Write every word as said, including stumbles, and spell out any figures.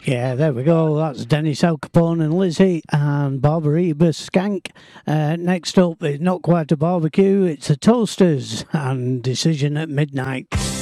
Yeah, there we go. That's Dennis Al Capone and Lizzie and Barbara Ebers Skank. Uh, next up, it's not quite a barbecue, it's the Toasters and Decision at Midnight.